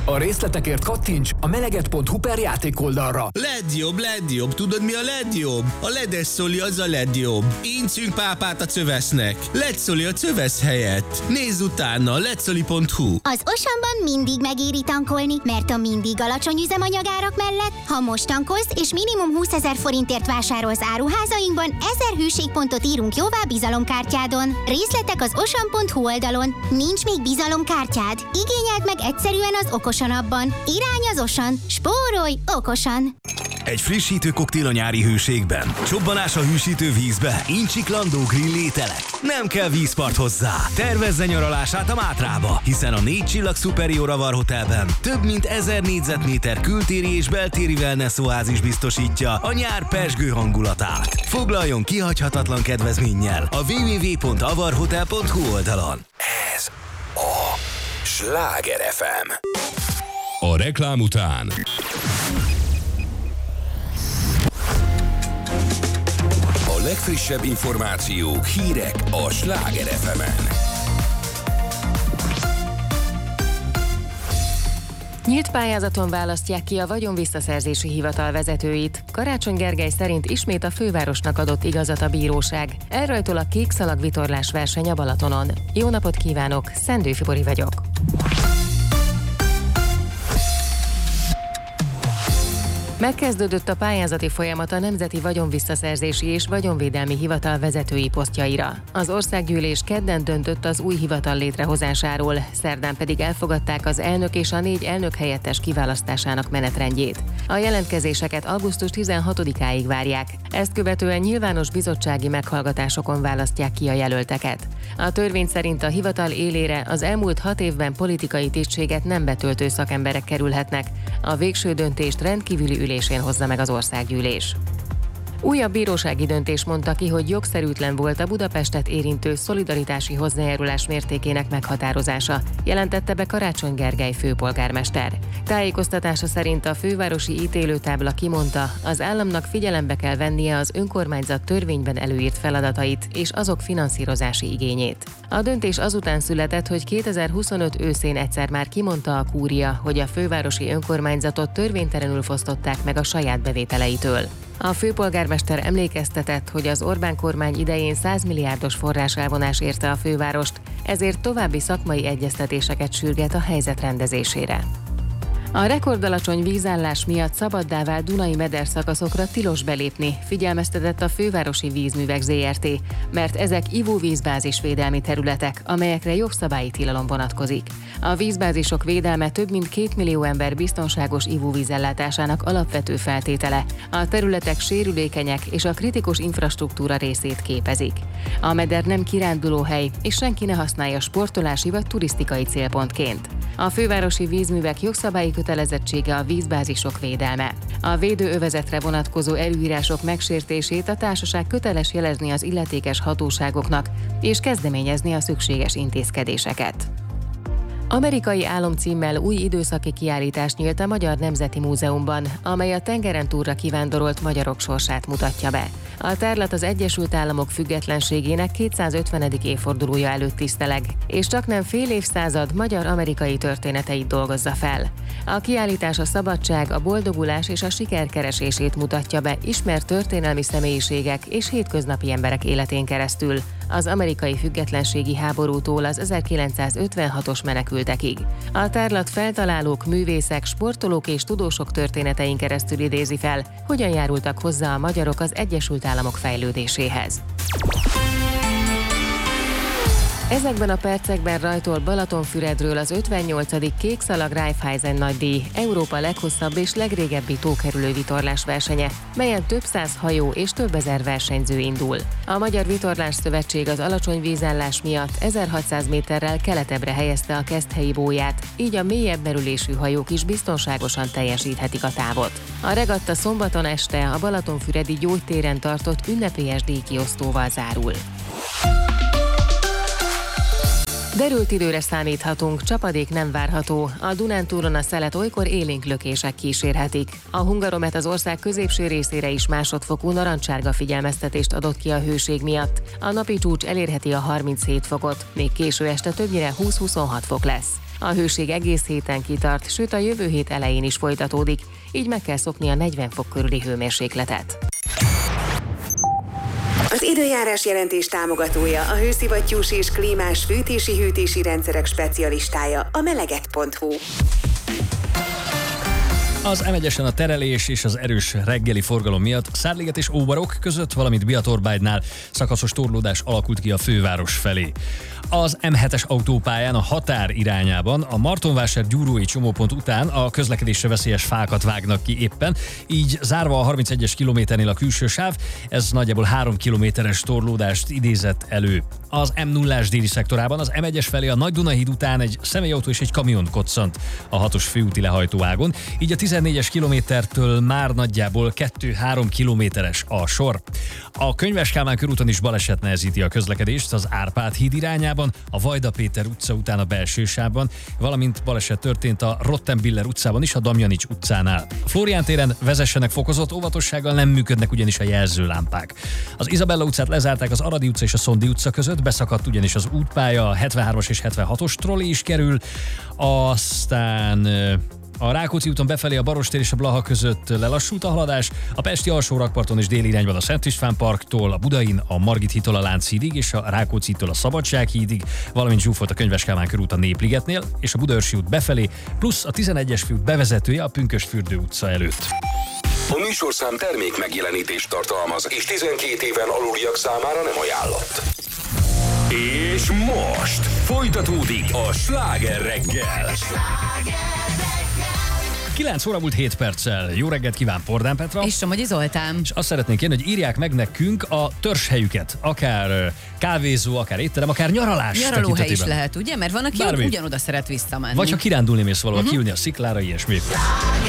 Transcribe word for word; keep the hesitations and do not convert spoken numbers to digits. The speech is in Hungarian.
A részletekért kattints a meleget pont hu per játék oldalra. Legjobb, legjobb, tudod mi a legjobb? A ledes szoli az a legjobb. Incünk pápát a cövesznek. Ledszoli a cövesz helyett. Nézz utána, ledszoli pont hu. Az Osanban mindig megéri tankolni, mert a mindig alacsony üzemanyagárak mellett, ha most tankolsz és minimum húszezer forintért vásárolsz áruházainkban, ezer hűségpontot írunk jóvá bizalomkártyádon. Részletek az osan pont hu oldalon. Nincs még bizalomkártyád? Igényeld meg egyszerűen az Okosan appban. Irány az Osan. Spórolj okosan! Egy frissítő koktél a nyári hőségben, csobbanás a hűsítő vízbe, incsiklandó grill ételek. Nem kell vízpart hozzá. Tervezze nyaralását a Mátrába, hiszen a négy csillag Superior Avar Hotelben több mint ezer négyzetméter kültéri és beltéri wellness is biztosítja a nyár pezsgő hangulatát. Foglaljon kihagyhatatlan kedvezménnyel a double-u double-u double-u pont avarhotel pont hu oldalon. Ez a Sláger ef em. A reklám után A legfrissebb információk, hírek a Sláger ef emen. Nyílt pályázaton választják ki a vagyonvisszaszerzési hivatal vezetőit. Karácsony Gergely szerint ismét a fővárosnak adott igazat a bíróság. Elrajtol a kék szalag vitorlás verseny a Balatonon. Jó napot kívánok, Szendő Fibori vagyok. Megkezdődött a pályázati folyamat a Nemzeti Vagyonvisszaszerzési és Vagyonvédelmi Hivatal vezetői posztjaira. Az országgyűlés kedden döntött az új hivatal létrehozásáról, szerdán pedig elfogadták az elnök és a négy elnök helyettes kiválasztásának menetrendjét. A jelentkezéseket augusztus tizenhatodikáig várják, ezt követően nyilvános bizottsági meghallgatásokon választják ki a jelölteket. A törvény szerint a hivatal élére az elmúlt hat évben politikai tisztséget nem betöltő szakemberek kerülhetnek. A végső döntést rendkívüli ülésén hozza meg az országgyűlés. Újabb bírósági döntés mondta ki, hogy jogszerűtlen volt a Budapestet érintő szolidaritási hozzájárulás mértékének meghatározása, jelentette be Karácsony Gergely főpolgármester. Tájékoztatása szerint a fővárosi ítélőtábla kimondta, az államnak figyelembe kell vennie az önkormányzat törvényben előírt feladatait és azok finanszírozási igényét. A döntés azután született, hogy kétezer-huszonöt őszén egyszer már kimondta a kúria, hogy a fővárosi önkormányzatot törvénytelenül fosztották meg a saját bevételeitől. A főpolgármester emlékeztetett, hogy az Orbán kormány idején száz milliárdos forráselvonás érte a fővárost, ezért további szakmai egyeztetéseket sürget a helyzet rendezésére. A rekordalacsony vízállás miatt szabaddá vált Dunai meder szakaszokra tilos belépni, figyelmeztetett a Fővárosi Vízművek zé er té, mert ezek ivóvízbázisvédelmi területek, amelyekre jogszabályi tilalom vonatkozik. A vízbázisok védelme több mint két millió ember biztonságos ivóvízellátásának alapvető feltétele. A területek sérülékenyek és a kritikus infrastruktúra részét képezik. A meder nem kirándulóhely, és senki ne használja sportolási vagy turisztikai célpontként. A Fővárosi Vízművek jogszabályi kötelezettsége a vízbázisok védelme. A védőövezetre vonatkozó előírások megsértését a társaság köteles jelezni az illetékes hatóságoknak és kezdeményezni a szükséges intézkedéseket. Amerikai álom címmel új időszaki kiállítás nyílt a Magyar Nemzeti Múzeumban, amely a tengeren túlra kivándorolt magyarok sorsát mutatja be. A tárlat az Egyesült Államok függetlenségének kétszázötvenedik évfordulója előtt tiszteleg, és csaknem fél évszázad magyar-amerikai történeteit dolgozza fel. A kiállítás a szabadság, a boldogulás és a siker keresését mutatja be ismert történelmi személyiségek és hétköznapi emberek életén keresztül, az amerikai függetlenségi háborútól az ezerkilencszázötvenhatos menekültekig. A tárlat feltalálók, művészek, sportolók és tudósok történetein keresztül idézi fel, hogyan járultak hozzá a magyarok az Egyesült Államok fejlődéséhez. Ezekben a percekben rajtol Balatonfüredről az ötvennyolcadik Kék Szalag Raiffeisen nagydíj, Európa leghosszabb és legrégebbi tókerülő vitorlás versenye, melyen több száz hajó és több ezer versenyző indul. A Magyar Vitorlás Szövetség az alacsony vízállás miatt ezerhatszáz méterrel keletebbre helyezte a Keszthelyi bóját, így a mélyebb merülésű hajók is biztonságosan teljesíthetik a távot. A regatta szombaton este a Balatonfüredi Gyógytéren tartott ünnepélyes díjkiosztóval zárul. Derült időre számíthatunk, csapadék nem várható. A Dunántúlon a szelet olykor élénk lökések kísérhetik. A Hungaromet az ország középső részére is másodfokú narancsárga figyelmeztetést adott ki a hőség miatt. A napi csúcs elérheti a harminchét fokot, még késő este többnyire húsz-huszonhat fok lesz. A hőség egész héten kitart, sőt a jövő hét elején is folytatódik, így meg kell szokni a negyven fok körüli hőmérsékletet. Az időjárás jelentés támogatója a hőszivattyús és klímás fűtési-hűtési rendszerek specialistája, a meleget pont hu. Az em egyesen a terelés és az erős reggeli forgalom miatt Szárliget és Óbarok között, valamint Biatorbágynál szakaszos torlódás alakult ki a főváros felé. Az em hetes autópályán a határ irányában a Martonvásár-Gyúrói csomópont után a közlekedésre veszélyes fákat vágnak ki éppen, így zárva a harmincegyes kilométernél a külső sáv, ez nagyjából három kilométeres torlódást idézett elő. Az em nullás déli szektorában az em egyes felé a Nagy-Dunahíd után egy személyautó és egy kamion koccant a hatos főúti lehajtóágon, így a tizennégyes kilométertől már nagyjából kettő-három kilométeres a sor. A Könyves Kálmán körúton is baleset nehezíti a közlekedést az Árpád híd irányában, a Vajda Péter utca után a belső sávban, valamint baleset történt a Rottenbiller utcában is a Damjanics utcánál. A Flórián téren vezessenek fokozott óvatossággal, nem működnek ugyanis a jelzőlámpák. Az Izabella utcát lezárták az Aradi utca és a Szondi utca között, beszakadt ugyanis az útpálya, a hetvenhármas és hetvenhatos trolli is kerül, aztán a Rákóczi úton befelé a Barostér és a Blaha között lelassult a haladás, a pesti alsórakparton és déli irányban a Szent István parktól, a Budain a Margit hídtól a Lánchídig és a Rákóczitól a Szabadsághídig, valamint zsúfolt a Könyves Kálmán körút a Népligetnél és a Budaörsi út befelé, plusz a tizenegyes főút bevezetője a Pünkösdfürdő utca előtt. A műsorszám termék megjelenítést tartalmaz, és tizenkét éven aluliak számára nem ajánlott. És most folytatódik a Sláger reggel. kilenc óra múlt hét perccel. Jó reggelt kíván Pordán Petra. És Somogyi Zoltán. És azt szeretnénk kérni, hogy írják meg nekünk a törzshelyüket. Akár kávézó, akár étterem, akár nyaralás. Nyaralóhely is lehet, ugye? Mert van, aki ugyanoda szeret visszamenni. Vagy ha kirándulni mész valahol, kiülni a sziklára, ilyesmi.